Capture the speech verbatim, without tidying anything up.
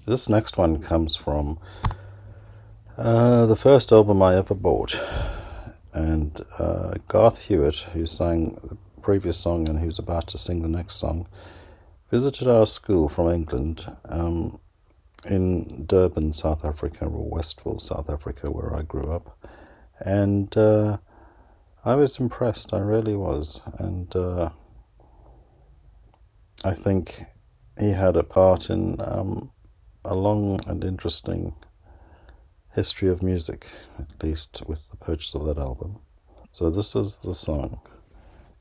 This next one comes from uh, the first album I ever bought. And uh, Garth Hewitt, who sang the previous song and who's about to sing the next song, visited our school from England um, in Durban, South Africa, or Westville, South Africa, where I grew up. And uh, I was impressed, I really was. And uh, I think he had a part in um, a long and interesting history of music, at least with the purchase of that album. So this is the song.